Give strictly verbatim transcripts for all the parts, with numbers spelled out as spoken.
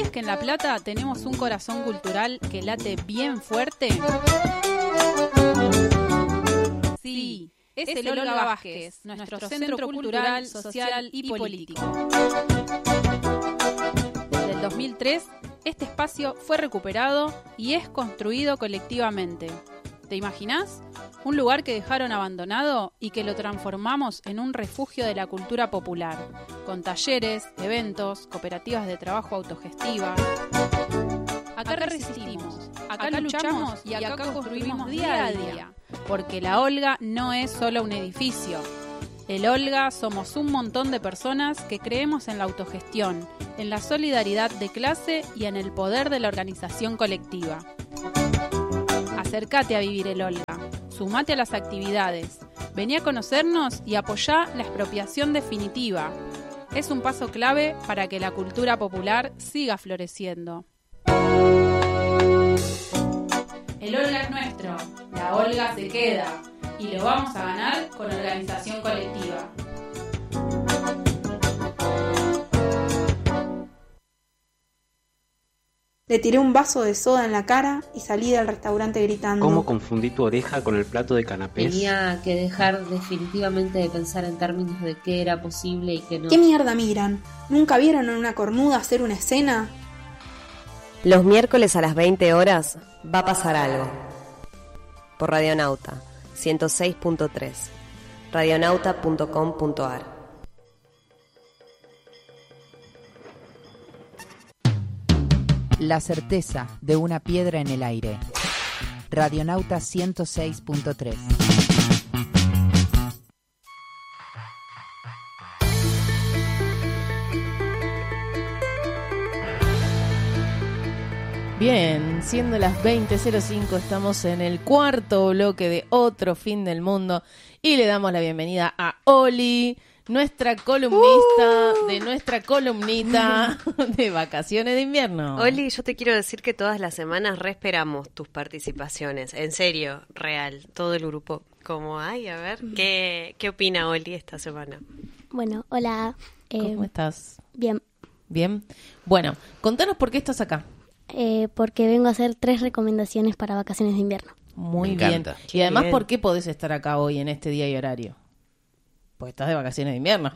¿Sabías que en La Plata tenemos un corazón cultural que late bien fuerte? Sí, es, es el Olga Vázquez, nuestro centro cultural, social y político. Desde el dos mil tres, este espacio fue recuperado y es construido colectivamente. ¿Te imaginás? Un lugar que dejaron abandonado y que lo transformamos en un refugio de la cultura popular, con talleres, eventos, cooperativas de trabajo autogestivas. Acá resistimos, acá luchamos y acá construimos día a día, porque la Olga no es solo un edificio. El Olga somos un montón de personas que creemos en la autogestión, en la solidaridad de clase y en el poder de la organización colectiva. Acércate a vivir el Olga, sumate a las actividades, vení a conocernos y apoyá la expropiación definitiva. Es un paso clave para que la cultura popular siga floreciendo. El Olga es nuestro, la Olga se queda y lo vamos a ganar con organización colectiva. Le tiré un vaso de soda en la cara y salí del restaurante gritando. ¿Cómo confundí tu oreja con el plato de canapés? Tenía que dejar definitivamente de pensar en términos de qué era posible y qué no. ¿Qué mierda miran? ¿Nunca vieron a una cornuda hacer una escena? Los miércoles a las veinte horas va a pasar algo. Por Radionauta, ciento seis punto tres. radionauta punto com punto a r. La certeza de una piedra en el aire. Radionauta ciento seis punto tres. Bien, siendo las veinte cero cinco, estamos en el cuarto bloque de Otro Fin del Mundo y le damos la bienvenida a Oli, nuestra columnista uh. de nuestra columnita de vacaciones de invierno. Oli, yo te quiero decir que todas las semanas re esperamos tus participaciones. En serio, real, todo el grupo. Como, ay, a ver, ¿qué, qué opina Oli esta semana? Bueno, hola. Eh, ¿Cómo estás? Bien. Bien. Bueno, contanos por qué estás acá. Eh, porque vengo a hacer tres recomendaciones para vacaciones de invierno. Muy bien. Y además, bien. ¿Por qué podés estar acá hoy en este día y horario? Pues estás de vacaciones de invierno.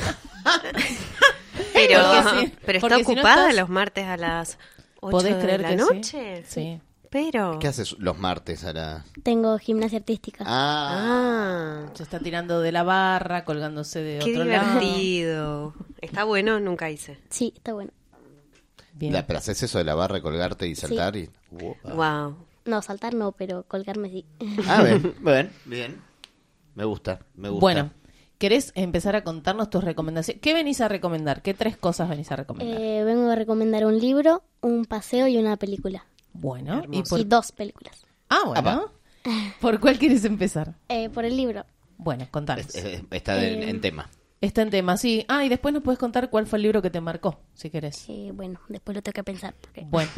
pero si, pero está ocupada si no estás, los martes a las ocho de la noche. Sí. sí. Pero ¿qué haces los martes a la...? Tengo gimnasia artística. Ah. ah. Se está tirando de la barra, colgándose de Qué otro divertido. lado. ¿Está bueno? Nunca hice. Sí, está bueno. Bien. La, ¿Pero haces eso de la barra, colgarte y saltar? Sí. Y... Wow. No, saltar no, pero colgarme sí. Ah, bien, bien, bien. Me gusta, me gusta. Bueno, ¿querés empezar a contarnos tus recomendaciones? ¿Qué venís a recomendar? ¿Qué tres cosas venís a recomendar? Eh, vengo a recomendar un libro, un paseo y una película. Bueno. Y, por... y dos películas. Ah, bueno. ¿Por cuál quieres empezar? Eh, por el libro. Bueno, contanos. Está en, en tema. Está en tema, sí. Ah, y después nos puedes contar cuál fue el libro que te marcó, si querés. Eh, bueno, después lo tengo que pensar. Porque... Bueno.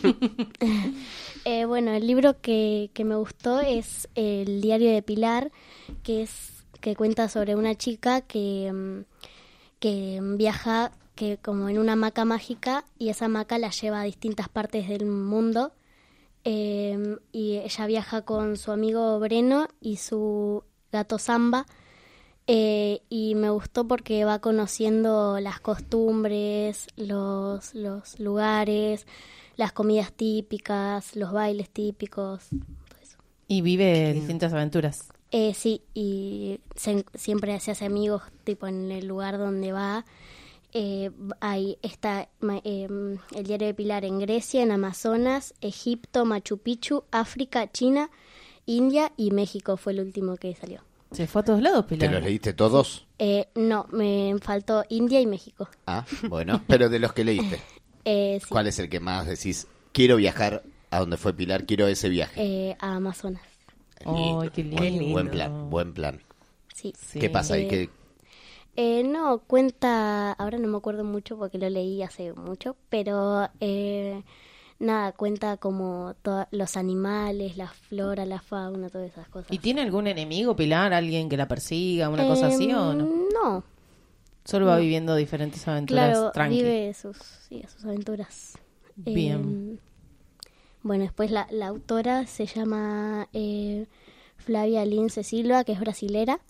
eh, bueno, el libro que, que me gustó es El diario de Pilar, que es que cuenta sobre una chica que, que viaja que como en una hamaca mágica y esa hamaca la lleva a distintas partes del mundo. Eh, y ella viaja con su amigo Breno y su gato Samba. Eh, y me gustó porque va conociendo las costumbres, los, los lugares, las comidas típicas, los bailes típicos, todo eso. Y vive distintas aventuras. Eh, sí, y se, siempre se hace amigos tipo en el lugar donde va. Eh, ahí está eh, el diario de Pilar en Grecia, en Amazonas, Egipto, Machu Picchu, África, China, India y México fue el último que salió. ¿Se fue a todos lados, Pilar? ¿Te los leíste todos? Eh, no, me faltó India y México. Ah, bueno, pero de los que leíste, eh, sí. ¿cuál es el que más decís? Quiero viajar a donde fue Pilar, quiero ese viaje. Eh, a Amazonas. Oh, qué lindo. Buen, buen plan, buen plan. Sí. ¿Qué pasa ahí? Eh, ¿Qué... eh, no, cuenta, ahora no me acuerdo mucho porque lo leí hace mucho, pero eh, nada, cuenta como to- los animales, la flora, la fauna, todas esas cosas. ¿Y tiene algún enemigo, Pilar? ¿Alguien que la persiga, una eh, cosa así o no? No. Solo va No. viviendo diferentes aventuras Claro, tranqui. vive sus, sí, sus aventuras. Bien. Eh, bueno, después la, la autora se llama eh, Flavia Lince Silva, que es brasilera.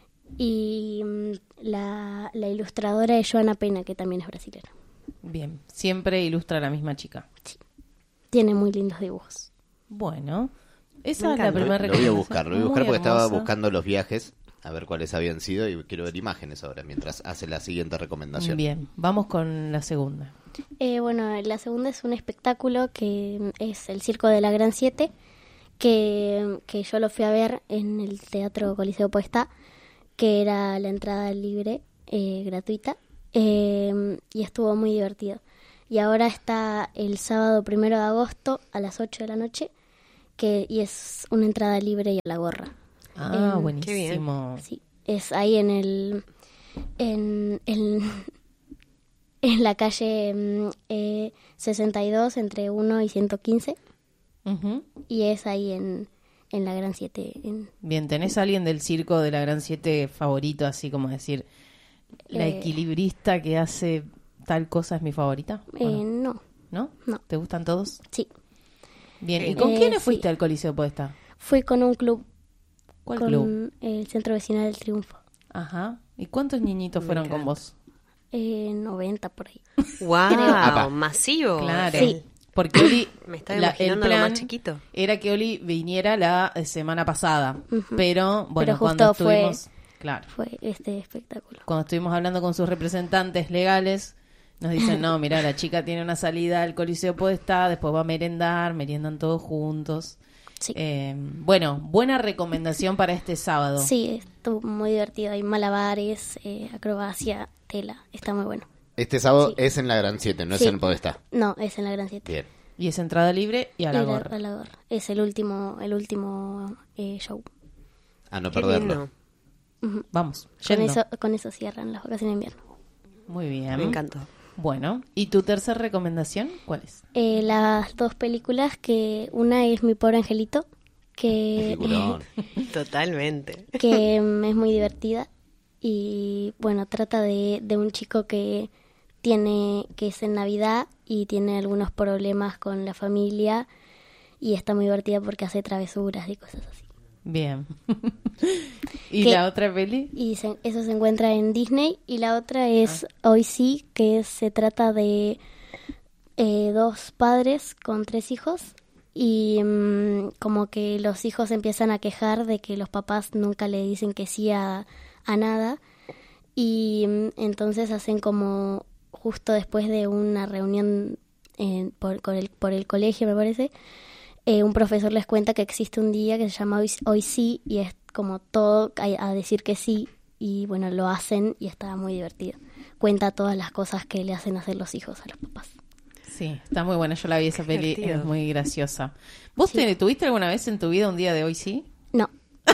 Y mm, la, la ilustradora es Joana Pena, que también es brasilera. Bien, siempre ilustra a la misma chica. Tiene muy lindos dibujos. Bueno, esa Me es la encanta. primera Lo voy a recomendación. buscar, lo voy a Muy buscar porque estaba hermosa. buscando los viajes, a ver cuáles habían sido, y quiero ver imágenes ahora, mientras hace la siguiente recomendación. Bien, vamos con la segunda. Eh, bueno, la segunda es un espectáculo que mm, es el Circo de la Gran Siete, que, que yo lo fui a ver en el Teatro Coliseo Podestá, que era la entrada libre, eh, gratuita, eh, y estuvo muy divertido. Y ahora está el sábado primero de agosto a las ocho de la noche, que y es una entrada libre y a la gorra. Ah, Eh, buenísimo. Sí, es ahí en el en, en, en la calle mm, eh, sesenta y dos entre uno y ciento quince, Ujú. y es ahí en, en la Gran siete. En, Bien, ¿tenés a alguien del circo de la Gran Siete favorito, así como decir, la Eh. equilibrista que hace tal cosa es mi favorita? ¿O eh, no? no, ¿No? no. ¿Te gustan todos? Sí. Bien, ¿y Eh, con quiénes sí. fuiste al Coliseo Podestá? Fui con un club, ¿Cuál con club? el Centro Vecinal del Triunfo. Ajá. ¿Y cuántos niñitos Me fueron con encanta. vos? Eh, noventa por ahí. ¡Wow! Apa. Masivo. Claro. Sí. Porque Oli, Me estaba la- imaginando el lo plan más chiquito. era que Oli viniera la eh, semana pasada, Ujú. pero bueno, Pero cuando justo fue- estuvimos, claro, Fue este espectáculo. cuando estuvimos hablando con sus representantes legales, nos dicen, no, mira, la chica tiene una salida al Coliseo Podestá, después va a merendar, meriendan todos juntos. Sí. Eh, bueno, buena recomendación para este sábado. Sí, estuvo muy divertido. Hay malabares, eh, acrobacia, tela. Está muy bueno. Este sábado Sí. es en la Gran siete, no Sí. es en Podestá. No, es en la Gran siete. Bien. Y es entrada libre y a la Y gorra. a la gorra. Es el último, el último eh, show. A no Qué perderlo. lindo. Ujú. Vamos, Con yendo. eso, con eso cierran las vacaciones de invierno. Muy bien. Me encantó. Bueno, ¿y tu tercera recomendación cuál es? Eh, las dos películas, que una es Mi Pobre Angelito, que, Peliculón. Totalmente. que mm, es muy divertida. Y bueno, trata de, de un chico que tiene, que es en Navidad y tiene algunos problemas con la familia, y está muy divertida porque hace travesuras y cosas así. Bien. ¿Y ¿Qué? la otra peli? Y se- eso se encuentra en Disney. Y la otra es Hoy Sí, que se trata de eh, dos padres con tres hijos. Y mm, como que los hijos empiezan a quejar de que los papás nunca le dicen que sí a, a nada. Y mm, entonces hacen como justo después de una reunión en- por, con el, por el colegio, me parece, eh, un profesor les cuenta que existe un día que se llama Hoy, Hoy Sí, y es como todo a, a decir que sí, y bueno, lo hacen y está muy divertido. Cuenta todas las cosas que le hacen hacer los hijos a los papás. Sí, está muy buena. Yo la vi esa Qué peli, divertido. es muy graciosa. ¿Vos Sí. te- tuviste alguna vez en tu vida un día de hoy sí? No,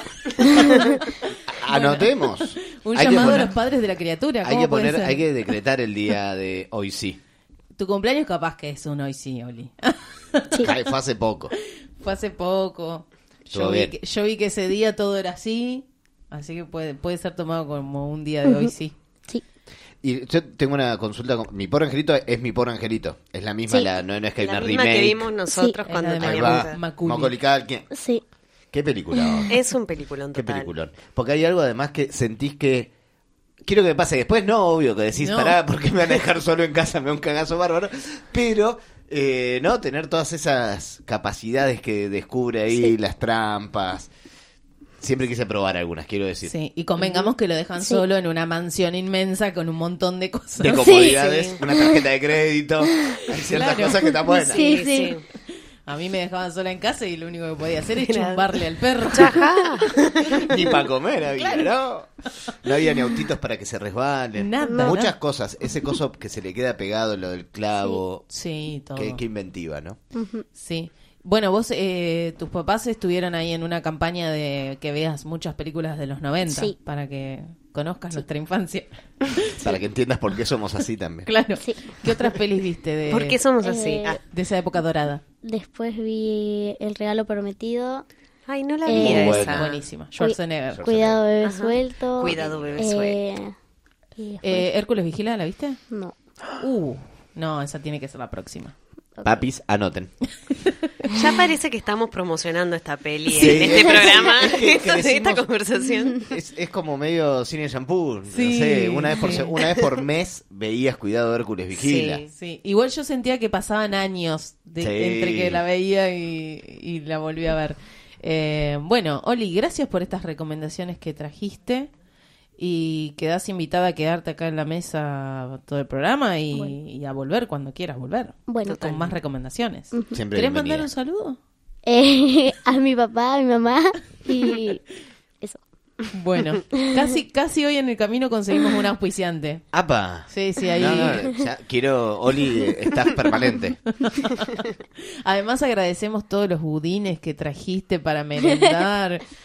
Anotemos. Un Hay que llamado a poner- los padres de la criatura. Hay ¿Cómo que puede poner, ser? hay que decretar el día de hoy sí. Tu cumpleaños capaz que es un hoy sí, Oli. sí. Ay, fue hace poco. Fue hace poco. Yo Todo vi, bien. que, yo vi que ese día todo era así, así que puede, puede ser tomado como un día de hoy sí. Sí, Y yo tengo una consulta. Con... Mi pobre angelito es mi pobre angelito. Es la misma, Sí. la, no, no es que hay La una misma remake. que vimos nosotros Sí. cuando Es la de Ahí teníamos... va. Maculi. Macaulay Culkin. sí. Qué película. Es un peliculón Qué total. peliculón. Porque hay algo además que sentís que... Quiero que me pase después, no, obvio, que decís, No. pará, porque me van a dejar solo en casa, me da un cagazo bárbaro. Pero, eh, ¿no? Tener todas esas capacidades que descubre ahí, Sí. las trampas. Siempre quise probar algunas, quiero decir. Sí, y convengamos que lo dejan Sí. solo en una mansión inmensa con un montón de cosas. De comodidades, Sí. una tarjeta de crédito. Hay ciertas Claro. cosas que están buenas. Sí, sí. A mí me dejaban sola en casa y lo único que podía hacer es Era- chumbarle al perro. Chajá. Ni para comer había, ¿no? No había ni autitos para que se resbalen. Nada. Muchas cosas. Ese coso que se le queda pegado, lo del clavo. Sí, todo. Qué, qué inventiva, ¿no? Ujú. Sí. Bueno, vos, eh, tus papás estuvieron ahí en una campaña de que veas muchas películas de los noventa Sí. para que conozcas nuestra infancia. Para que entiendas por qué somos así también. Claro. Sí. ¿Qué otras pelis viste de, ¿Por qué somos así? Eh, Ah. de esa época dorada? Después vi El Regalo Prometido, Ay, no la Eh, vi Muy esa. buena. Buenísima. Schwarzenegger. Cuidado Bebé Ajá. Suelto. Cuidado, bebé eh, suelto. Y después- Eh, Hércules Vigila, ¿la viste? no. Uh, no, esa tiene que ser la próxima. Papis, anoten. Ya parece que estamos promocionando esta peli Sí, en este es- programa, es que esta, crecimos- esta conversación. Es, es como medio cine shampoo. Sí, no sé, una vez, por, sí. se- una vez por mes veías Cuidado Hércules Vigila. Sí, sí. Igual yo sentía que pasaban años de- Sí. entre que la veía y, y la volví a ver. Eh, bueno, Oli, gracias por estas recomendaciones que trajiste. Y quedás invitada a quedarte acá en la mesa todo el programa y, Bueno. y a volver cuando quieras volver. Bueno. Con más recomendaciones. Siempre ¿Querés bienvenida. mandar un saludo? Eh, a mi papá, a mi mamá y eso. Bueno, casi casi hoy en el camino conseguimos un auspiciante. ¡Apa! Sí, sí, ahí. No, no, ya quiero, Oli, estás permanente. Además agradecemos todos los budines que trajiste para merendar.